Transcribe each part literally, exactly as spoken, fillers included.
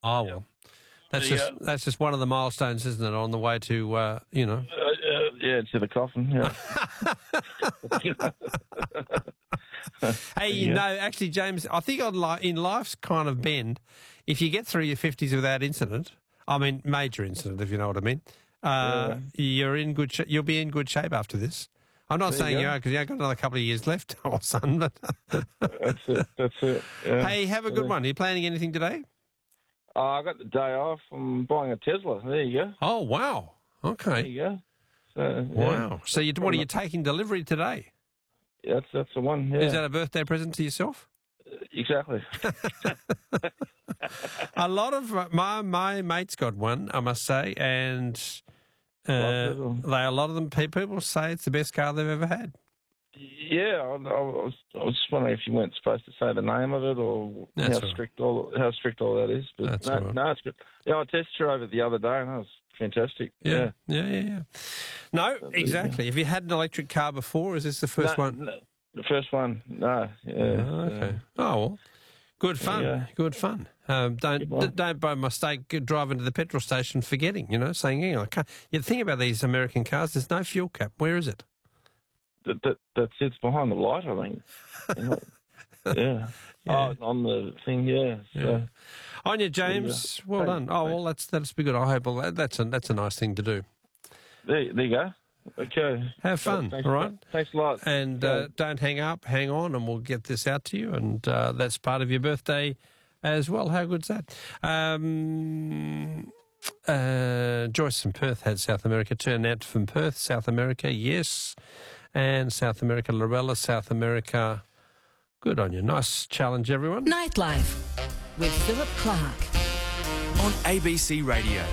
Oh, well. That's The, just uh, that's just one of the milestones, isn't it, on the way to, uh, you know... Uh, uh, yeah, to the coffin, yeah. Hey, you Yeah. know, actually, James, I think on li- in life's kind of bend, if you get through your fifties without incident, I mean, major incident, if you know what I mean, uh, you're in good. Sh- you'll be in good shape after this. I'm not There saying you you go. are because you have got another couple of years left, old son. But That's it, that's it. Yeah. hey, have a good Yeah. one. Are you planning anything today? Uh, I got the day off. I'm buying a Tesla. There you go. Oh, wow. There Okay. you go. So, yeah. Wow. So, you, what are you taking delivery today? Yeah, that's, that's the one, yeah. Is that a birthday present to yourself? Exactly. A lot of uh, my my mates got one, I must say, and uh, Love it, or- they a lot of them pe- people say it's the best car they've ever had. Yeah, I, I, was, I was just wondering if you weren't supposed to say the name of it or That's how all strict all how strict all that is. But That's no, all right. no, it's good. Yeah, I tested drove it the other day and that was fantastic. Yeah, Yeah. yeah, yeah. yeah. No, exactly. Have you had an electric car before? Or is this the first No, one? no, the first one, no. Yeah. Oh, okay. Oh well, good fun. Yeah. Good fun. Um, don't Good one. d- don't by mistake drive into the petrol station forgetting. You know, saying, "Hang on, I can't." You think about these American cars. There's no fuel cap. Where is it? That, that, that sits behind the light, I think. You know? Yeah. Yeah. Oh, on the thing, yeah. So, Yeah. On you, James. Well Thanks. done. Oh well, that's that's be good. I hope well, that, that's a that's a nice thing to do. there, there you go. Okay. Have fun, Thanks, all right? Thanks a lot. And uh, don't hang up, hang on, and we'll get this out to you. And uh, that's part of your birthday as well. How good's that? Um, uh, Joyce from Perth had South America. Turn out from Perth, South America, yes. And South America, Lorella, South America. Good on you. Nice challenge, everyone. Nightlife with Philip Clark. On A B C Radio.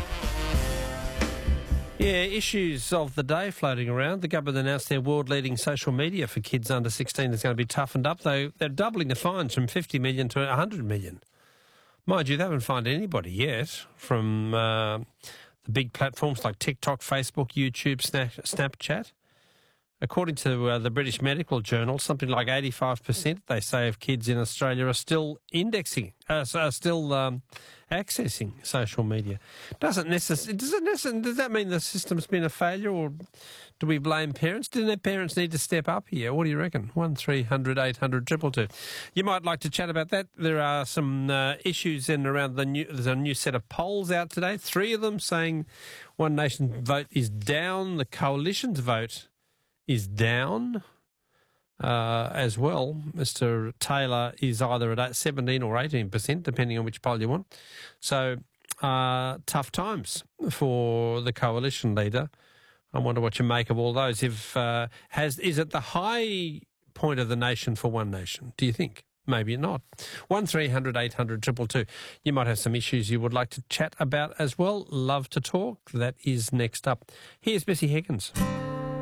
Yeah, issues of the day floating around. The government announced their world-leading social media for kids under sixteen is going to be toughened up. They, they're doubling the fines from fifty million to one hundred million. Mind you, they haven't fined anybody yet from uh, the big platforms like TikTok, Facebook, YouTube, Snap, Snapchat. According to uh, the British Medical Journal, something like eighty-five percent, they say, of kids in Australia are still indexing, uh, are still um, accessing social media. Doesn't necessarily, does it necessarily, does that mean the system's been a failure, or do we blame parents? Do their parents need to step up here? What do you reckon? One three hundred eight hundred two two two. You might like to chat about that. There are some uh, issues in and around the new, there's a new set of polls out today, three of them saying One Nation vote is down, the Coalition's vote is down uh, as well. Mister Taylor is either at seventeen or eighteen percent, depending on which poll you want. So uh, tough times for the coalition leader. I wonder what you make of all those. If uh, has is it the high point of the nation for One Nation, do you think? Maybe not. One three hundred eight hundred two two two. You might have some issues you would like to chat about as well. Love to talk. That is next up. Here's Bessie Higgins.